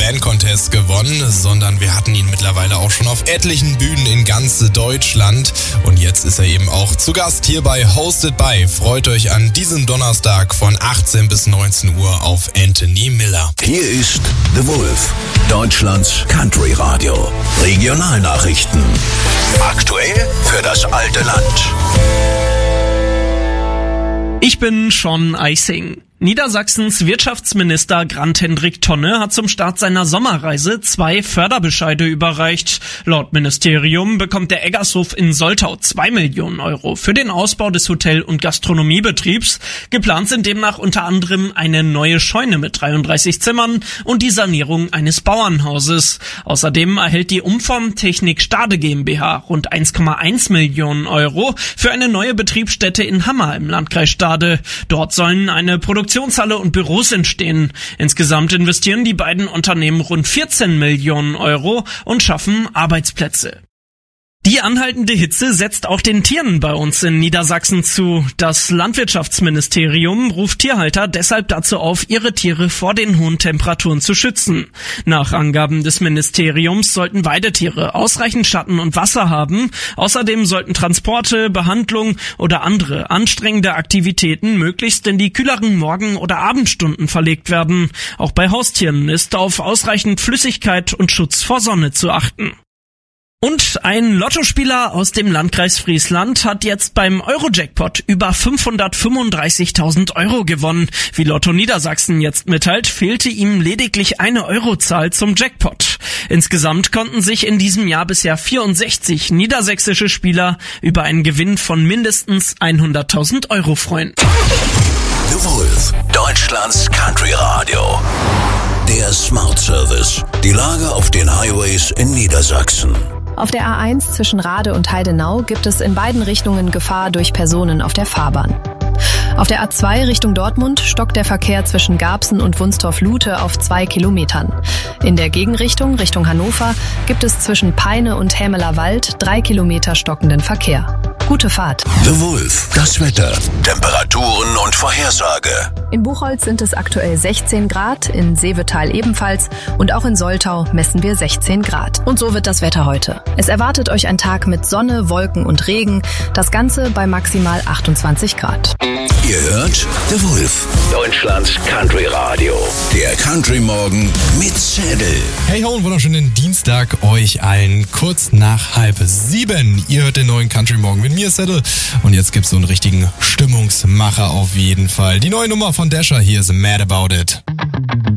Band-Contest gewonnen, sondern wir hatten ihn mittlerweile auch schon auf etlichen Bühnen in ganz Deutschland. Und jetzt ist er eben auch zu Gast hier bei Hosted by. Freut euch an diesem Donnerstag von 18 bis 19 Uhr auf Anthony Miller. Hier ist The Wolf, Deutschlands Country Radio. Regionalnachrichten. Aktuell für das alte Land. Ich bin Sean Eising. Niedersachsens Wirtschaftsminister Grant-Hendrik Tonne hat zum Start seiner Sommerreise 2 Förderbescheide überreicht. Laut Ministerium bekommt der Eggershof in Soltau 2 Millionen Euro für den Ausbau des Hotel- und Gastronomiebetriebs. Geplant sind demnach unter anderem eine neue Scheune mit 33 Zimmern und die Sanierung eines Bauernhauses. Außerdem erhält die Umformtechnik Stade GmbH rund 1,1 Millionen Euro für eine neue Betriebsstätte in Hammer im Landkreis Stade. Dort sollen eine Produktionshalle und Büros entstehen. Insgesamt investieren die beiden Unternehmen rund 14 Millionen Euro und schaffen Arbeitsplätze. Die anhaltende Hitze setzt auch den Tieren bei uns in Niedersachsen zu. Das Landwirtschaftsministerium ruft Tierhalter deshalb dazu auf, ihre Tiere vor den hohen Temperaturen zu schützen. Nach Angaben des Ministeriums sollten Weidetiere ausreichend Schatten und Wasser haben. Außerdem sollten Transporte, Behandlung oder andere anstrengende Aktivitäten möglichst in die kühleren Morgen- oder Abendstunden verlegt werden. Auch bei Haustieren ist auf ausreichend Flüssigkeit und Schutz vor Sonne zu achten. Und ein Lottospieler aus dem Landkreis Friesland hat jetzt beim Euro-Jackpot über 535.000 Euro gewonnen. Wie Lotto Niedersachsen jetzt mitteilt, fehlte ihm lediglich eine Eurozahl zum Jackpot. Insgesamt konnten sich in diesem Jahr bisher 64 niedersächsische Spieler über einen Gewinn von mindestens 100.000 Euro freuen. The Wolf, Deutschlands Country Radio. Der Smart Service. Die Lage auf den Highways in Niedersachsen. Auf der A1 zwischen Rade und Heidenau gibt es in beiden Richtungen Gefahr durch Personen auf der Fahrbahn. Auf der A2 Richtung Dortmund stockt der Verkehr zwischen Garbsen und Wunstorf-Lute auf 2 Kilometern. In der Gegenrichtung Richtung Hannover gibt es zwischen Peine und Hämeler Wald 3 Kilometer stockenden Verkehr. Gute Fahrt. The Wolf, das Wetter, Temperaturen und Vorhersage. In Buchholz sind es aktuell 16 Grad, in Seevetal ebenfalls und auch in Soltau messen wir 16 Grad. Und so wird das Wetter heute. Es erwartet euch ein Tag mit Sonne, Wolken und Regen, das Ganze bei maximal 28 Grad. Ihr hört The Wolf, Deutschlands Country Radio. Der Country Morgen mit Zettel. Hey ho und wunderschönen Dienstag euch allen, kurz nach 6:30. Ihr hört den neuen Country Morgen mit mir, Zettel. Und jetzt gibt's so einen richtigen Stimmungsmacher auf jeden Fall. Die neue Nummer von Dasher, hier ist Mad About It.